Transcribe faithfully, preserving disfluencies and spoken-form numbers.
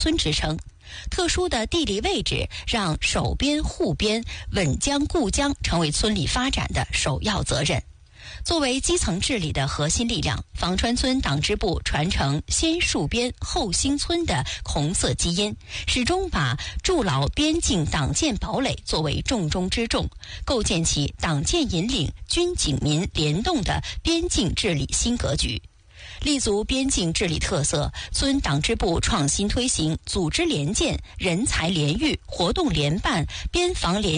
村之称。特殊的地理位置让守边护边、稳疆固疆成为村里发展的首要责任。作为基层治理的核心力量，房川村党支部传承先戍边后兴村的红色基因，始终把筑牢边境党建堡垒作为重中之重，构建起党建引领、军警民联动的边境治理新格局。立足边境治理特色，村党支部创新推行组织联建、人才联育、活动联办、边防联